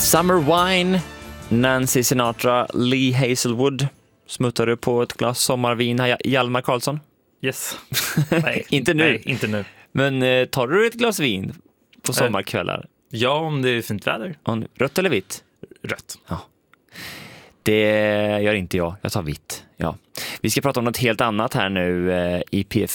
Summer Wine, Nancy Sinatra, Lee Hazelwood. Smuttar du på ett glas sommarvin här, Hjalmar Karlsson? Yes. Nej, inte nu. Nej, inte nu. Men tar du ett glas vin på sommarkvällar? Ja, om det är fint väder. Rött eller vitt? Rött. Ja. Det gör inte jag. Jag tar vitt. Ja. Vi ska prata om något helt annat här nu i P4.